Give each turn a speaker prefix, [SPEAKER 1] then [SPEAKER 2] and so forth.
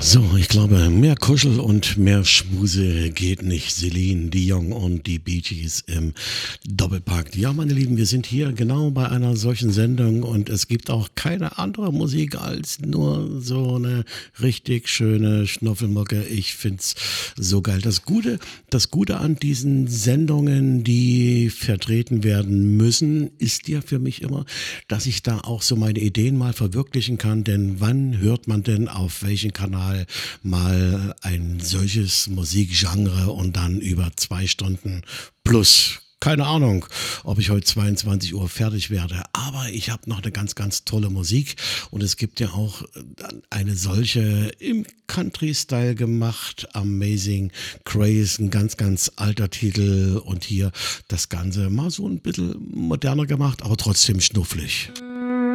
[SPEAKER 1] So, ich glaube, mehr Kuschel und mehr Schmuse geht nicht. Celine Dion und die Bee Gees im Doppelpack. Ja, meine Lieben, wir sind hier genau bei einer solchen Sendung und es gibt auch keine andere Musik als nur so eine richtig schöne Schnuffelmucke. Ich find's so geil. Das Gute an diesen Sendungen, die vertreten werden müssen, ist ja für mich immer, dass ich da auch so meine Ideen mal verwirklichen kann. Denn wann hört man denn auf welchen Kanal mal ein solches Musikgenre und dann über 2 Stunden plus? Keine Ahnung, ob ich heute 22 Uhr fertig werde, aber ich habe noch eine ganz, ganz tolle Musik und es gibt ja auch eine solche im Country-Style gemacht, Amazing Grace, ein ganz, ganz alter Titel und hier das Ganze mal so ein bisschen moderner gemacht, aber trotzdem schnufflig.